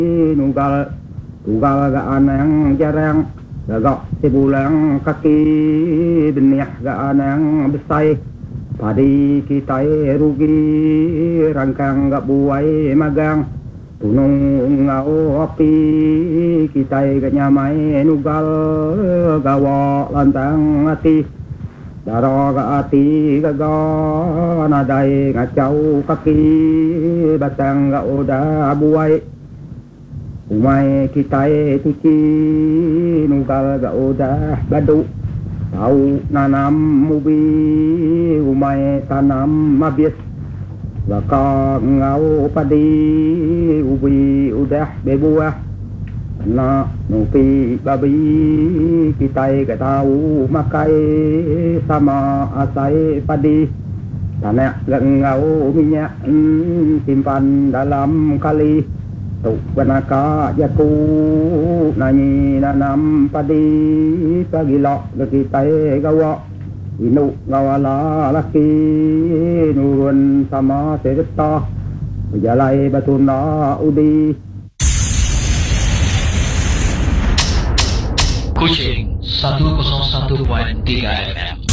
nugal tugal gaan yang jarang gagak sebulan kaki benih gaan yang besar padi kita rugi rangkang gak buai magang tunung ngau api kita gak nyamai nugal gawa lantang hati daro gak hati gagal nadai ngacau kaki batang gak udah buai umai kita cuci nugal gak udah badu tahu nanam ubi umai tanam habis bakal ngau padi ubi udah berbuah nak nupi babi kita gak tahu makai sama asai padi tanah gak ngau minyak simpan dalam kali tu benaka jatuh nanyi nanam padi pagi lok kita gawa inu ngawala laki nurun sama serta berjalai batuna udi Kucing 101.3 FM.